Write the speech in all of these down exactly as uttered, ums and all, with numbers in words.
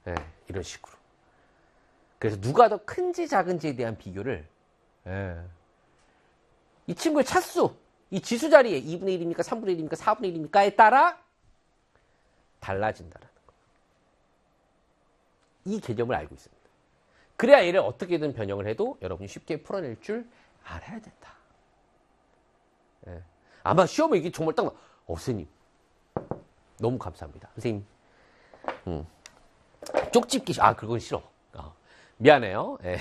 예, 이런 식으로. 그래서 누가 더 큰지 작은지에 대한 비교를 예. 이 친구의 차수, 이 지수 자리에 이분의 일입니까? 삼분의 일입니까? 사분의 일입니까?에 따라 달라진다는 거. 이 개념을 알고 있습니다. 그래야 얘를 어떻게든 변형을 해도 여러분이 쉽게 풀어낼 줄 알아야 된다. 예. 아마 시험에 이게 정말 딱, 어, 선생님. 너무 감사합니다. 선생님. 음. 쪽집기, 아, 그건 싫어. 어. 미안해요. 예.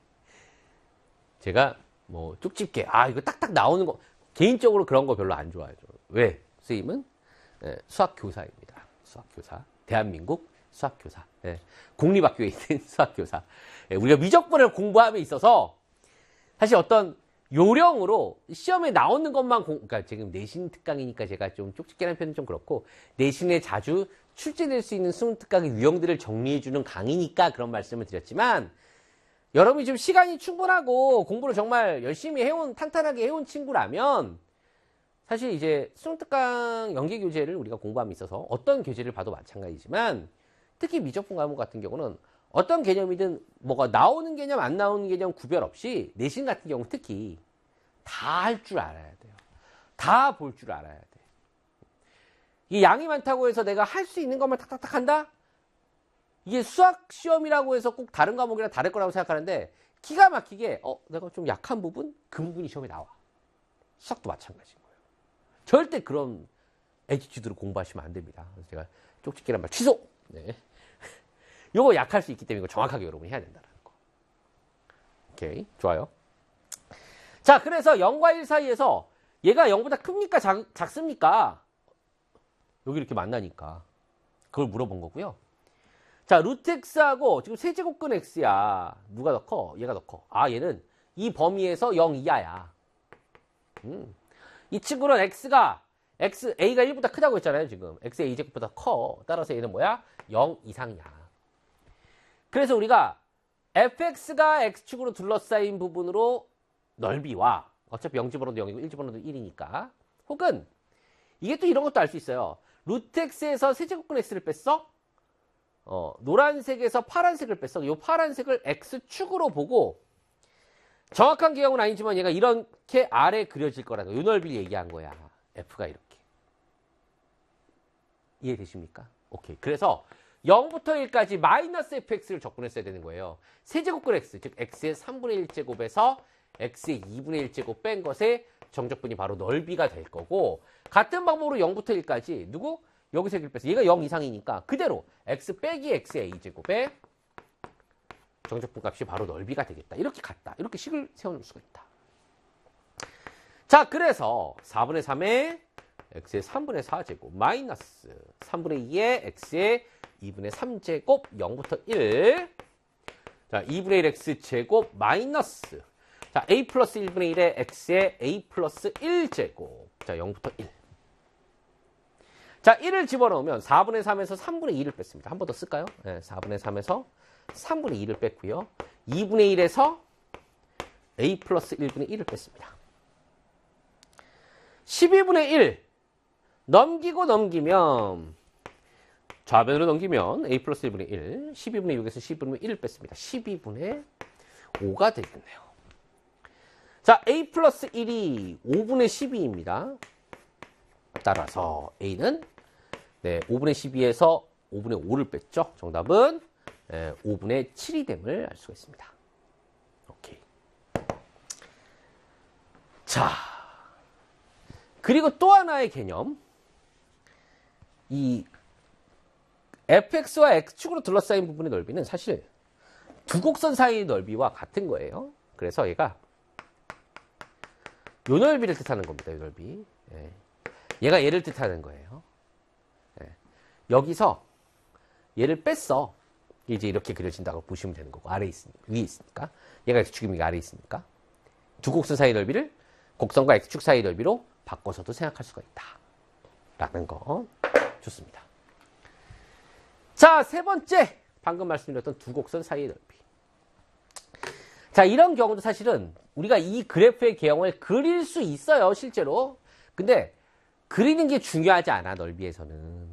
제가 뭐 쪽집게, 아, 이거 딱딱 나오는 거, 개인적으로 그런 거 별로 안 좋아해요. 왜? 선생님은 예, 수학교사입니다. 수학교사. 대한민국 수학교사. 예. 공립학교에 있는 수학교사. 예, 우리가 미적분을 공부함에 있어서 사실 어떤 요령으로 시험에 나오는 것만 공, 그러니까 지금 내신 특강이니까 제가 좀 쪽집게라는 표현은 좀 그렇고 내신에 자주 출제될 수 있는 수능 특강의 유형들을 정리해주는 강의니까 그런 말씀을 드렸지만 여러분이 좀 시간이 충분하고 공부를 정말 열심히 해온, 탄탄하게 해온 친구라면 사실 이제 수능 특강 연계 교재를 우리가 공부함에 있어서 어떤 교재를 봐도 마찬가지지만 특히 미적분 과목 같은 경우는 어떤 개념이든 뭐가 나오는 개념 안 나오는 개념 구별 없이 내신 같은 경우 특히 다 할 줄 알아야 돼요. 다 볼 줄 알아야 돼. 이 양이 많다고 해서 내가 할 수 있는 것만 탁탁탁 한다? 이게 수학 시험이라고 해서 꼭 다른 과목이랑 다를 거라고 생각하는데 기가 막히게 어 내가 좀 약한 부분? 그 부분이 시험에 나와. 수학도 마찬가지인 거예요. 절대 그런 애티튜드로 공부하시면 안 됩니다. 그래서 제가 쪽집게란 말 취소! 네. 요거 약할 수 있기 때문에 이거 정확하게 여러분이 해야 된다는 거. 오케이. 좋아요. 자, 그래서 영과 일 사이에서 얘가 영보다 큽니까? 작, 작습니까? 여기 이렇게 만나니까. 그걸 물어본 거고요. 자, 루트 x하고 지금 세제곱근 x야. 누가 더 커? 얘가 더 커. 아, 얘는 이 범위에서 영 이하야. 음. 이 친구는 x가, x, a가 일보다 크다고 했잖아요, 지금. x의 a제곱보다 커. 따라서 얘는 뭐야? 영 이상이야. 그래서 우리가 fx가 x축으로 둘러싸인 부분으로 넓이와 어차피 영 집어넣어도 영이고 일 집어넣어도 일이니까 혹은 이게 또 이런 것도 알 수 있어요. 루트 x에서 세제곱근 x를 뺐어? 어, 노란색에서 파란색을 뺐어. 이 파란색을 x축으로 보고 정확한 기억은 아니지만 얘가 이렇게 아래 그려질 거라는 거. 이 넓이를 얘기한 거야. f가 이렇게. 이해되십니까? 오케이. 그래서 영부터 일까지 마이너스 fx를 적분했어야 되는 거예요. 세제곱근 x, 즉 x의 삼분의 일 제곱에서 x의 이분의 일 제곱 뺀 것의 정적분이 바로 넓이가 될 거고 같은 방법으로 영부터 일까지 누구? 여기서 일을 뺐어. 얘가 영 이상이니까 그대로 x 빼기 x의 a제곱에 정적분 값이 바로 넓이가 되겠다. 이렇게 같다. 이렇게 식을 세워놓을 수가 있다. 자, 그래서 사분의 삼에 x의 삼분의 사 제곱 마이너스 삼분의 이에 x의 이분의 삼 제곱 영부터 일. 자, 이분의 일 x 제곱 마이너스. 자, a 플러스 일분의 일에 x의 a 플러스 일 제곱. 자, 영부터 일. 자, 일을 집어넣으면 사분의 삼에서 삼분의 이를 뺐습니다. 한 번 더 쓸까요? 네, 사분의 삼에서 삼분의 이를 뺐고요. 이분의 일에서 a 플러스 일분의 일을 뺐습니다. 십이분의 일. 넘기고 넘기면 좌변으로 넘기면 a 플러스 일분의 일, 십이분의 육에서 십이분의 일을 뺐습니다. 십이분의 오가 되겠네요. 자, a 플러스 일이 오분의 십이입니다. 따라서 a는 네, 오분의 십이에서 오분의 오를 뺐죠. 정답은 네, 오분의 칠이 됨을 알 수가 있습니다. 오케이. 자, 그리고 또 하나의 개념. 이 fx와 x축으로 둘러싸인 부분의 넓이는 사실 두 곡선 사이의 넓이와 같은 거예요. 그래서 얘가 요 넓이를 뜻하는 겁니다. 요 넓이. 예. 얘가 얘를 뜻하는 거예요. 예. 여기서 얘를 뺐어. 이제 이렇게 그려진다고 보시면 되는 거고 아래에 있으니까, 위에 있으니까 얘가 x축이니까 아래에 있으니까 두 곡선 사이의 넓이를 곡선과 x축 사이의 넓이로 바꿔서도 생각할 수가 있다. 라는 거. 좋습니다. 자, 세 번째. 방금 말씀드렸던 두 곡선 사이의 넓이. 자, 이런 경우도 사실은 우리가 이 그래프의 개형을 그릴 수 있어요, 실제로. 근데 그리는 게 중요하지 않아, 넓이에서는.